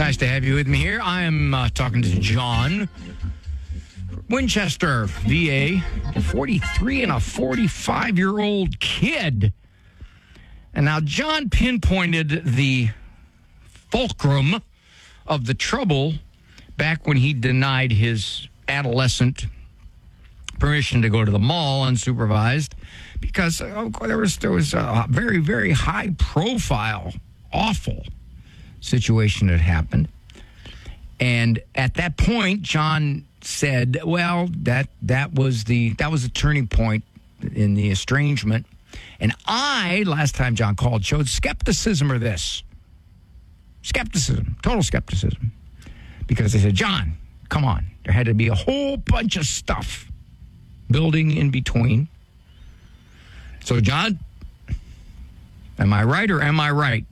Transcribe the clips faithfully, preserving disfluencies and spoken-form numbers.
Nice to have you with me here. I am uh, talking to John Winchester, V A, a forty-three and a forty-five-year-old kid. And now John pinpointed the fulcrum of the trouble back when he denied his adolescent permission to go to the mall unsupervised because uh, there was there was a very, very high-profile, awful situation that happened. And at that point, John said, well, that that was the that was the turning point in the estrangement. And I, last time John called, showed skepticism of this. Skepticism, total skepticism. Because I said, John, come on. There had to be a whole bunch of stuff building in between. So, John, am I right or am I right?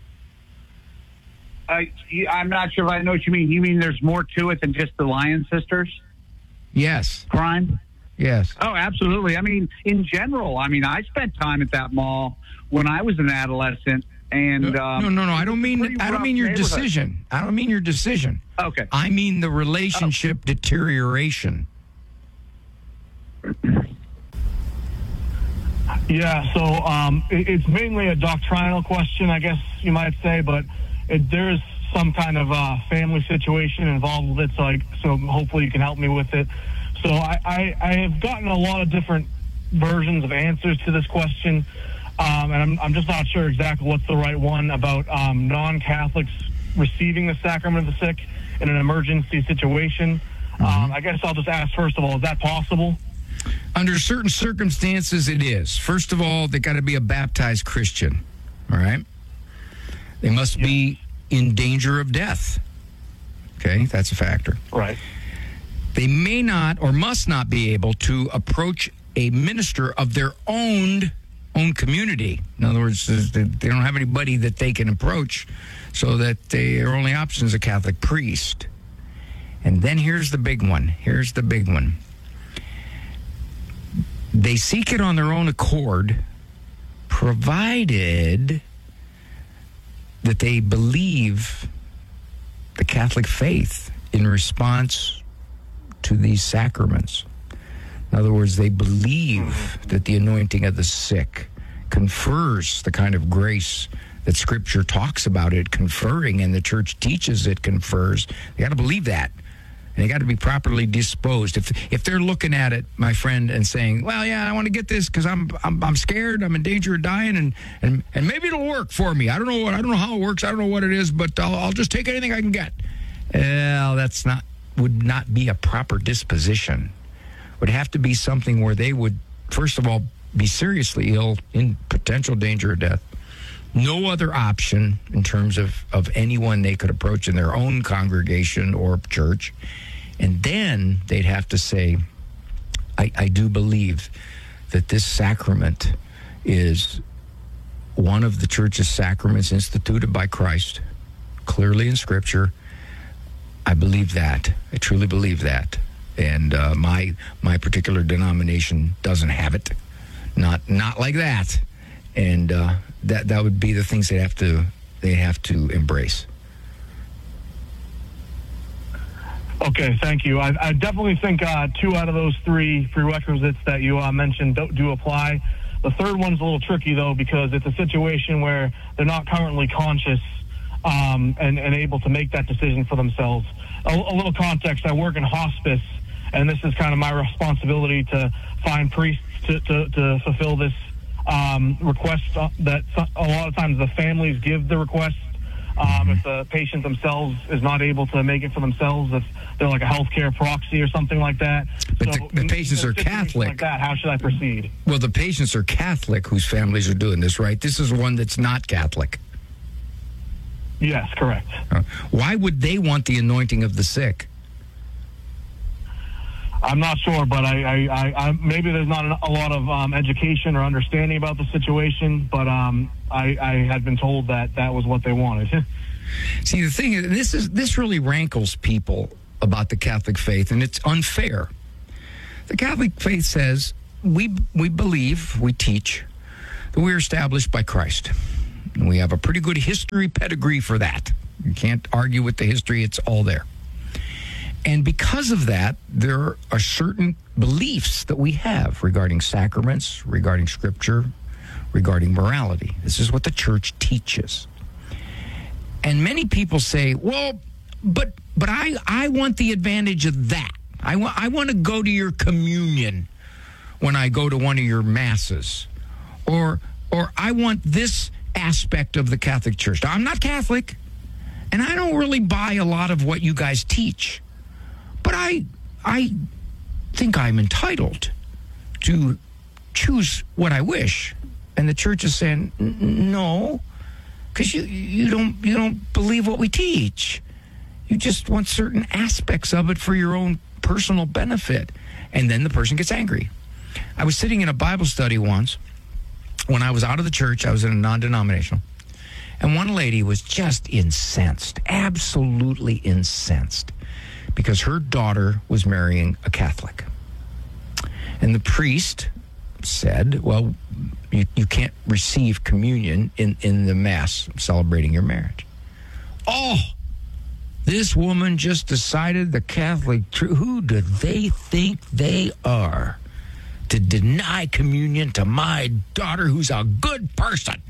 I, I'm not sure if I know what you mean. You mean there's more to it than just the Lyon sisters? Yes. Crime? Yes. Oh, absolutely. I mean, in general, I mean, I spent time at that mall when I was an adolescent. And no, um, no, no, no. I don't mean. I don't mean your decision. I don't mean your decision. Okay. I mean the relationship oh. deterioration. Yeah. So um, it, it's mainly a doctrinal question, I guess you might say, but it, there is some kind of uh, family situation involved with it. So, I, so hopefully you can help me with it. So I, I, I have gotten a lot of different versions of answers to this question. Um, and I'm, I'm just not sure exactly what's the right one about um, non-Catholics receiving the sacrament of the sick in an emergency situation. Mm-hmm. Um, I guess I'll just ask, first of all, is that possible? Under certain circumstances, it is. First of all, they got to be a baptized Christian, all right? They must yeah. be in danger of death. Okay, that's a factor. Right. They may not or must not be able to approach a minister of their own own community. In other words, they don't have anybody that they can approach, so that their only option is a Catholic priest. And then here's the big one. Here's the big one. They seek it on their own accord, provided that they believe the Catholic faith in response to these sacraments. In other words, they believe that the anointing of the sick confers the kind of grace that Scripture talks about it conferring and the Church teaches it confers. They got to believe that. And they got to be properly disposed. If if they're looking at it, my friend, and saying, well, yeah, I want to get this because I'm, I'm I'm scared, I'm in danger of dying, and, and, and maybe it'll work for me. I don't know what I don't know how it works, I don't know what it is, but I'll, I'll just take anything I can get. Well, that's not would not be a proper disposition. Would have to be something where they would, first of all, be seriously ill, in potential danger of death. No other option in terms of, of anyone they could approach in their own congregation or church. And then they'd have to say, I, I do believe that this sacrament is one of the Church's sacraments instituted by Christ, clearly in Scripture. I believe that. I truly believe that. And uh, my my particular denomination doesn't have it, not not like that, and uh, that that would be the things they have to they have to embrace. Okay, thank you. I, I definitely think uh, two out of those three prerequisites that you uh, mentioned do, do apply. The third one's a little tricky though because it's a situation where they're not currently conscious um, and, and able to make that decision for themselves. A, a little context: I work in hospice. And this is kind of my responsibility to find priests to, to, to fulfill this um, request that a lot of times the families give the request. Um, if the patient themselves is not able to make it for themselves, if they're like a healthcare proxy or something like that. But so the, the patients are Catholic. Like that, how should I proceed? Well, the patients are Catholic whose families are doing this, right? This is one that's not Catholic. Yes, correct. Uh, why would they want the anointing of the sick? I'm not sure, but I, I, I, I maybe there's not a lot of um, education or understanding about the situation, but um, I, I had been told that that was what they wanted. See, the thing is, this is this really rankles people about the Catholic faith, and it's unfair. The Catholic faith says we we believe, we teach that we are established by Christ. And we have a pretty good history pedigree for that. You can't argue with the history. It's all there. And because of that, there are certain beliefs that we have regarding sacraments, regarding Scripture, regarding morality. This is what the church teaches. And many people say, well, but but I, I want the advantage of that. I, wa- I want to go to your communion when I go to one of your masses. Or, or I want this aspect of the Catholic Church. Now, I'm not Catholic, and I don't really buy a lot of what you guys teach. But I, I think I'm entitled to choose what I wish. And the church is saying, no, because you, you don't you don't believe what we teach. You just want certain aspects of it for your own personal benefit. And then the person gets angry. I was sitting in a Bible study once when I was out of the church. I was in a non-denominational. And one lady was just incensed, absolutely incensed, because her daughter was marrying a Catholic. And the priest said, well, you, you can't receive communion in, in the Mass celebrating your marriage. Oh, this woman just decided the Catholic Church, who do they think they are to deny communion to my daughter who's a good person?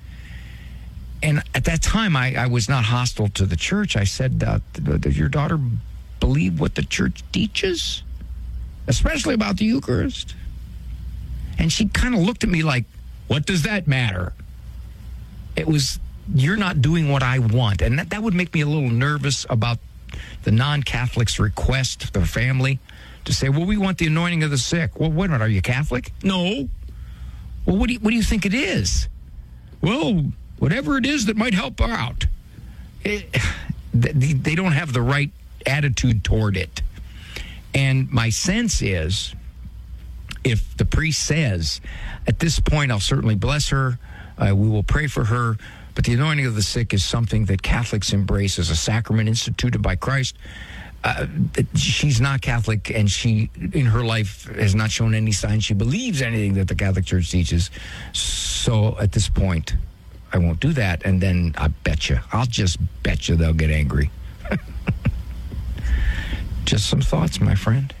And at that time, I, I was not hostile to the church. I said, uh, does your daughter believe what the church teaches, especially about the Eucharist? And she kind of looked at me like, what does that matter? It was, you're not doing what I want. And that, that would make me a little nervous about the non-Catholic's request to the family to say, well, we want the anointing of the sick. Well, wait a minute, are you Catholic? No. Well, what do you, what do you think it is? Well, whatever it is that might help her out. It, they, they don't have the right attitude toward it. And my sense is, if the priest says, at this point, I'll certainly bless her, uh, we will pray for her, but the anointing of the sick is something that Catholics embrace as a sacrament instituted by Christ. Uh, she's not Catholic, and she, in her life, has not shown any sign she believes anything that the Catholic Church teaches. So at this point, I won't do that, and then I bet you, I'll just bet you they'll get angry. Just some thoughts, my friend.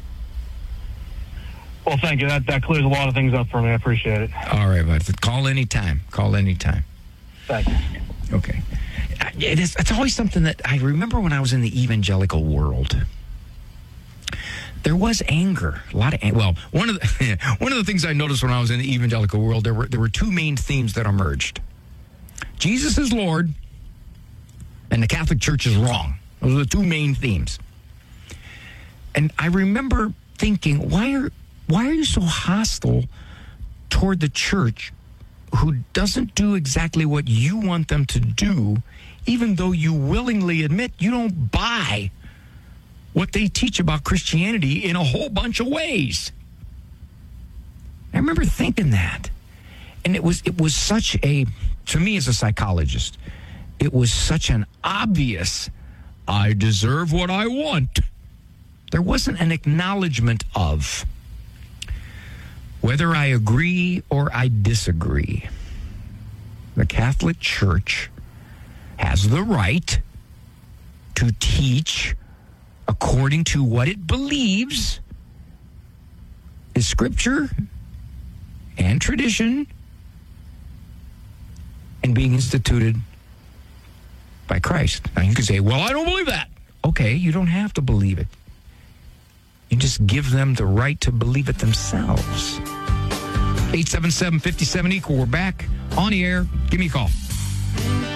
Well, thank you. That that clears a lot of things up for me. I appreciate it. All right, bud. Call anytime. Call anytime. Thank you. Okay. It is, it's always something that I remember when I was in the evangelical world. There was anger, a lot of anger. Well, one of the one of the things I noticed when I was in the evangelical world, there were there were two main themes that emerged. Jesus is Lord, and the Catholic Church is wrong. Those are the two main themes. And I remember thinking, why are why are you so hostile toward the church who doesn't do exactly what you want them to do, even though you willingly admit you don't buy what they teach about Christianity in a whole bunch of ways? I remember thinking that. And it was it was such a, to me as a psychologist, it was such an obvious, I deserve what I want. There wasn't an acknowledgement of whether I agree or I disagree. The Catholic Church has the right to teach according to what it believes is Scripture and tradition and being instituted by Christ. Now you can say, well, I don't believe that. Okay, you don't have to believe it. You just give them the right to believe it themselves. eight seven seven, five seven, equal. We're back on the air. Give me a call.